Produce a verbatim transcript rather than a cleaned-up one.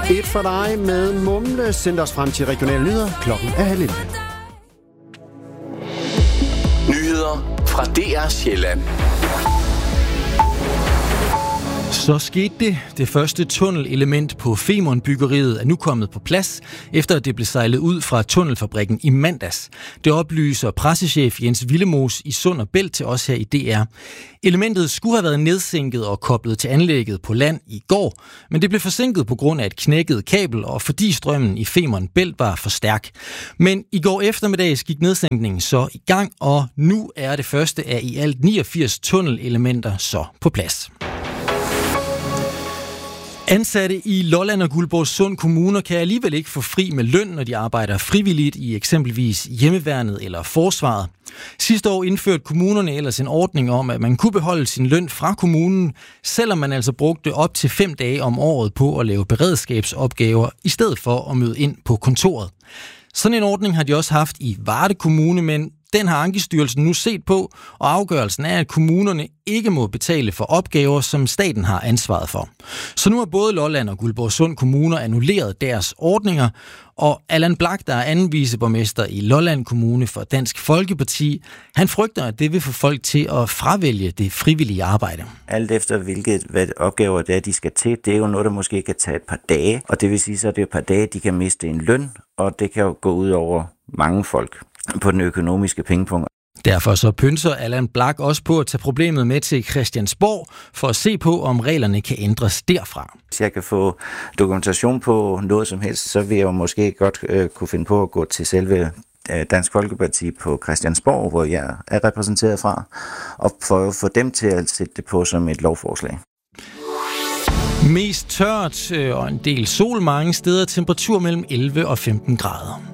Et for dig med Mumle sendte os frem til regionale nyheder. Klokken er halv elleve. Nyheder fra D R Sjælland. Så skete det. Det første tunnelelement på Femern-byggeriet er nu kommet på plads, efter at det blev sejlet ud fra tunnelfabrikken i mandags. Det oplyser pressechef Jens Willemoes i Sund og Bælt til os her i D R. Elementet skulle have været nedsænket og koblet til anlægget på land i går, men det blev forsinket på grund af et knækket kabel, og fordi strømmen i Femern Bælt var for stærk. Men i går eftermiddag gik nedsænkningen så i gang, og nu er det første af i alt niogfirs tunnelelementer så på plads. Ansatte i Lolland og Guldborgsund kommuner kan alligevel ikke få fri med løn, når de arbejder frivilligt i eksempelvis hjemmeværnet eller forsvaret. Sidste år indførte kommunerne ellers en ordning om, at man kunne beholde sin løn fra kommunen, selvom man altså brugte op til fem dage om året på at lave beredskabsopgaver, i stedet for at møde ind på kontoret. Sådan en ordning har de også haft i Varde Kommune, men den har Ankestyrelsen nu set på, og afgørelsen er, at kommunerne ikke må betale for opgaver, som staten har ansvaret for. Så nu har både Lolland og Guldborgsund kommuner annulleret deres ordninger, og Allan Blak, der er anden viceborgmester i Lolland Kommune for Dansk Folkeparti, han frygter, at det vil få folk til at fravælge det frivillige arbejde. Alt efter hvilke hvad opgaver det er, de skal til, det er jo noget, der måske kan tage et par dage, og det vil sige, så det er et par dage, de kan miste en løn, og det kan jo gå ud over mange folk på den økonomiske pengepunkt. Derfor så pynser Allan Blak også på at tage problemet med til Christiansborg for at se på, om reglerne kan ændres derfra. Hvis jeg kan få dokumentation på noget som helst, så vil jeg jo måske godt øh, kunne finde på at gå til selve øh, Dansk Folkeparti på Christiansborg, hvor jeg er repræsenteret fra, og for at få dem til at sætte det på som et lovforslag. Mest tørt og en del sol mange steder, temperatur mellem elleve og femten grader.